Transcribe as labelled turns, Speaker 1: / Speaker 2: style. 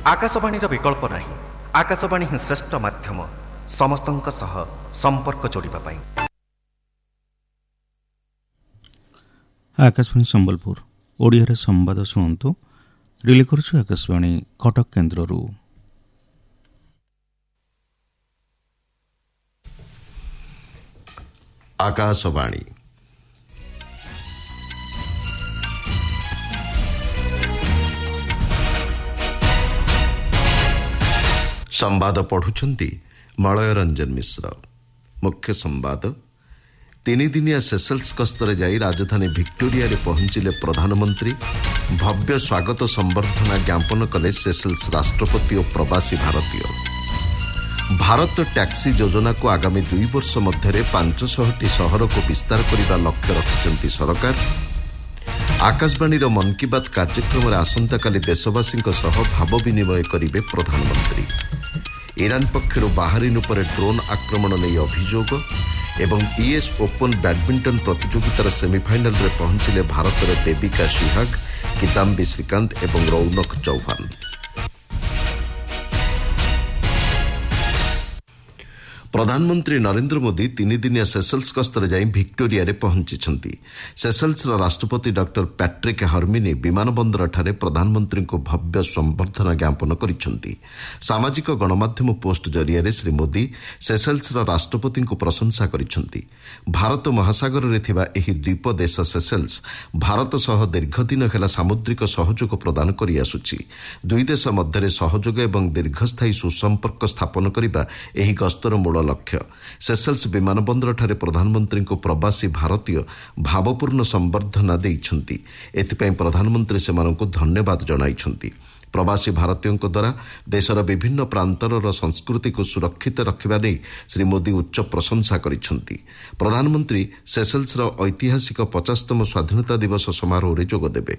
Speaker 1: आकाशवाणीर विकल्प नाही। आकाशवाणी ही श्रेष्ठ माध्यम समस्तंक सह संपर्क जोड़िबा पाई।
Speaker 2: आकाशवाणी संबलपुर ओडिया संवाद शुणु रिले कर आकाशवाणी कटक केन्द्र।
Speaker 3: आकाशवाणी संवाद पढ़ुछंती मलय रंजन मिश्र। मुख्य संवाद तीन दिनिया सेसेल्स गस्तरे जाई राजधानी विक्टोरिया रे पहुंचिले प्रधानमंत्री। भव्य स्वागत संबर्धना ज्ञापन कले सेसेल्स राष्ट्रपति और प्रवासी भारतीय। भारत टैक्सी योजना को आगामी 2 वर्ष मध्य 500टी सहर को विस्तार करने लक्ष्य रखिछंती सरकार। आकाशवाणी मन की बात कार्यक्रम में आसंता काली देशवासी भाव विनिमय करेंगे प्रधानमंत्री। ईरान पक्षर बाहरीन पर ड्रोन आक्रमण नहीं अभियोग एवं यूएस ओपन बैडमिंटन प्रतियोगितार सेमिफाइनल रे पहुंचिले भारतर देविका सिहाग, किदाम्बी श्रीकांत एवं रौनक चौहान। प्रधानमंत्री नरेंद्र मोदी 3 दिनिया सेसेल्स गस्तरे जाई विक्टोरिया रे पहुंचिछंती। सेसेल्स राष्ट्रपति डॉक्टर पैट्रिक हर्मिनी विमानबंदर ठारे प्रधानमंत्री को भव्य संबर्धना ज्ञापन करिछंती। सामाजिक गणमाध्यम पोस्ट जरिया श्री मोदी सेसेल्स राष्ट्रपति को प्रशंसा करिछंती। भारत महासागर रे थिबा एही द्वीप देश सेसेल्स भारत सह दीर्घदिन हेला सामुद्रिक सहयोग प्रदान करि आसुछि। दुई देश मध्य सहयोग एवं दीर्घस्थायी सुसंपर्क स्थापन करिबा एही गस्तर मूल लक्ष्य। सेसेल्स विमानबंदर ठारे प्रधानमंत्री को प्रवासी भारतीय भावपूर्ण संबर्धना देइछंती। एथिपई प्रधानमंत्री सेमानंकु धन्यवाद जणाइछंती। प्रवासी भारतीयों द्वारा देशर विभिन्न प्रांतर संस्कृति को सुरक्षित रखिबा नै श्री मोदी उच्च प्रशंसा करिछंती। प्रधानमंत्री सेसेल्स ऐतिहासिक 50तम स्वाधीनता दिवस समारोह रे जोग देबे।